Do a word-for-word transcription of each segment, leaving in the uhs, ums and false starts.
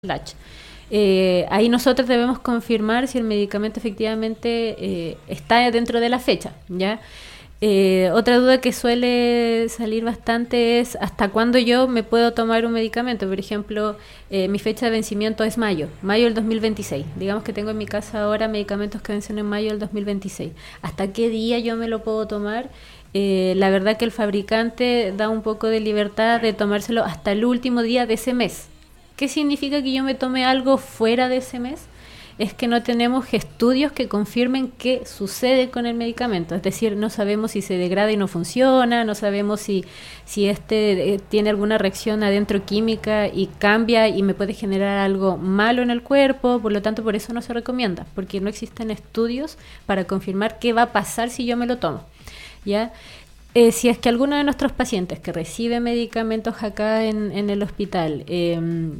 Latch. Eh, ahí nosotros debemos confirmar si el medicamento efectivamente eh, está dentro de la fecha, ¿ya? Eh, otra duda que suele salir bastante es hasta cuándo yo me puedo tomar un medicamento. Por ejemplo, eh, mi fecha de vencimiento es mayo, mayo del dos mil veintiséis. Digamos que tengo en mi casa ahora medicamentos que vencen en mayo del dos mil veintiséis. ¿Hasta qué día yo me lo puedo tomar? Eh, la verdad que el fabricante da un poco de libertad de tomárselo hasta el último día de ese mes. ¿Qué significa que yo me tome algo fuera de ese mes? Es que no tenemos estudios que confirmen qué sucede con el medicamento. Es decir, no sabemos si se degrada y no funciona, no sabemos si, si este eh, tiene alguna reacción adentro química y cambia y me puede generar algo malo en el cuerpo. Por lo tanto, por eso no se recomienda, porque no existen estudios para confirmar qué va a pasar si yo me lo tomo, ¿ya? Eh, si es que alguno de nuestros pacientes que recibe medicamentos acá en, en el hospital eh,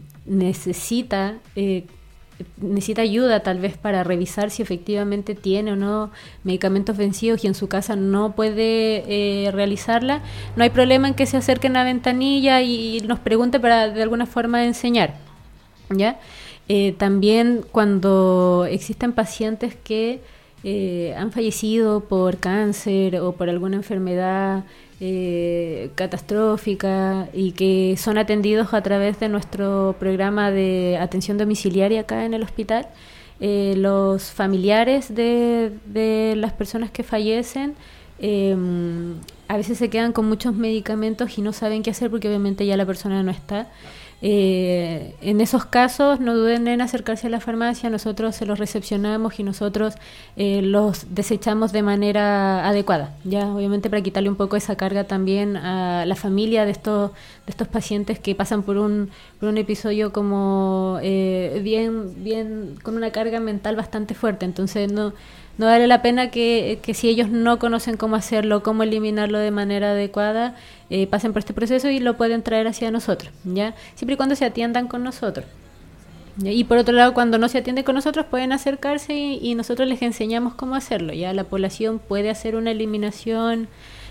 necesita eh, necesita ayuda tal vez para revisar si efectivamente tiene o no medicamentos vencidos y en su casa no puede eh, realizarla, no hay problema en que se acerquen a la ventanilla y, y nos pregunte para de alguna forma enseñar, ¿ya? Eh, también cuando existen pacientes que Eh, han fallecido por cáncer o por alguna enfermedad eh, catastrófica y que son atendidos a través de nuestro programa de atención domiciliaria acá en el hospital, eh, los familiares de, de las personas que fallecen eh, a veces se quedan con muchos medicamentos y no saben qué hacer porque obviamente ya la persona no está. Eh, en esos casos no duden en acercarse a la farmacia, nosotros se los recepcionamos y nosotros eh, los desechamos de manera adecuada, ya obviamente para quitarle un poco esa carga también a la familia de estos de estos pacientes que pasan por un por un episodio como eh, bien bien con una carga mental bastante fuerte. Entonces no no vale la pena que, que si ellos no conocen cómo hacerlo, cómo eliminarlo de manera adecuada, eh, pasen por este proceso y lo pueden traer hacia nosotros, ¿ya? Siempre y cuando se atiendan con nosotros. ¿Ya? Y por otro lado, cuando no se atiende con nosotros, pueden acercarse y, y nosotros les enseñamos cómo hacerlo, ¿ya? La población puede hacer una eliminación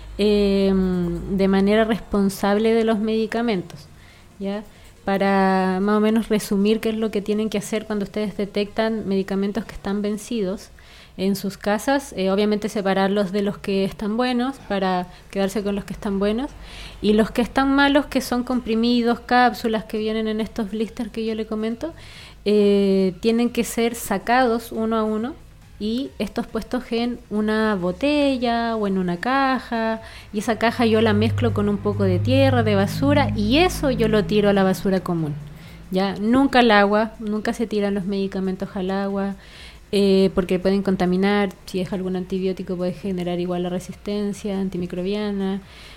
eh, de manera responsable de los medicamentos, ¿ya? Para más o menos resumir qué es lo que tienen que hacer cuando ustedes detectan medicamentos que están vencidos en sus casas, eh, obviamente separarlos de los que están buenos para quedarse con los que están buenos y los que están malos, que son comprimidos, cápsulas que vienen en estos blisters que yo le comento, eh, tienen que ser sacados uno a uno y estos puestos en una botella o en una caja, y esa caja yo la mezclo con un poco de tierra, de basura, y eso yo lo tiro a la basura común, ya nunca al agua, nunca se tiran los medicamentos al agua. Eh, porque pueden contaminar, si deja algún antibiótico puede generar igual la resistencia antimicrobiana,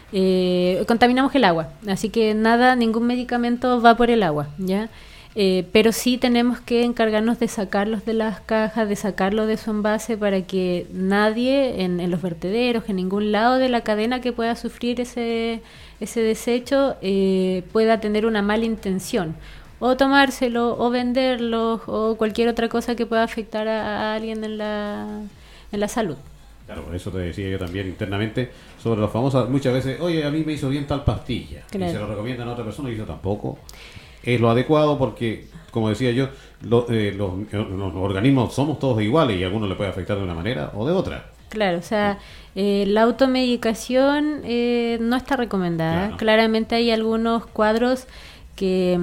eh, contaminamos el agua, así que nada, ningún medicamento va por el agua, ¿ya? Eh, pero sí tenemos que encargarnos de sacarlos de las cajas, de sacarlos de su envase para que nadie en, en los vertederos, en ningún lado de la cadena que pueda sufrir ese, ese desecho eh, pueda tener una mala intención, o tomárselo, o venderlo, o cualquier otra cosa que pueda afectar a, a alguien en la, en la salud. Claro, por eso te decía yo también internamente sobre los famosos, muchas veces, oye, a mí me hizo bien tal pastilla, claro, y se lo recomiendan a otra persona y dice tampoco es lo adecuado porque, como decía yo, lo, eh, los, los organismos somos todos iguales y a algunos le puede afectar de una manera o de otra. Claro, o sea, eh, la automedicación eh, no está recomendada. Claro. Claramente hay algunos cuadros que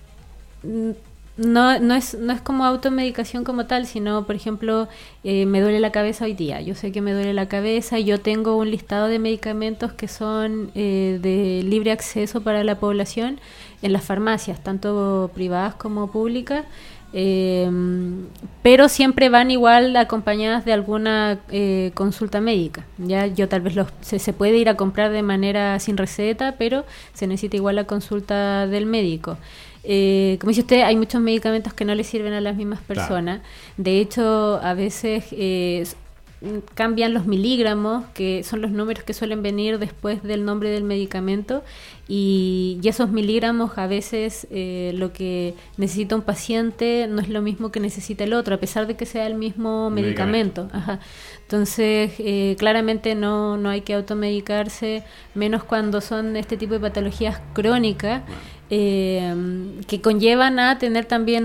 no no es no es como automedicación como tal, sino por ejemplo eh, me duele la cabeza hoy día, yo sé que me duele la cabeza y yo tengo un listado de medicamentos que son eh, de libre acceso para la población en las farmacias, tanto privadas como públicas, eh, pero siempre van igual acompañadas de alguna eh, consulta médica, ya yo tal vez los se, se puede ir a comprar de manera sin receta, pero se necesita igual la consulta del médico. Eh, como dice usted, hay muchos medicamentos que no le sirven a las mismas personas. Claro. De hecho, a veces eh, cambian los miligramos, que son los números que suelen venir después del nombre del medicamento, y, y esos miligramos a veces eh, lo que necesita un paciente no es lo mismo que necesita el otro, a pesar de que sea el mismo medicamento. medicamento. Ajá. Entonces, eh, claramente no, no hay que automedicarse, menos cuando son este tipo de patologías crónicas. Bueno. eh, que conllevan a tener también